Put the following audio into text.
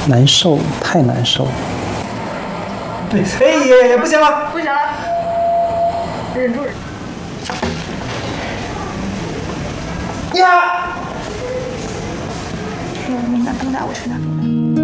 难受，太难受。 对，哎，也不行了， 不行了，忍住。 呀！ 明白，我承认。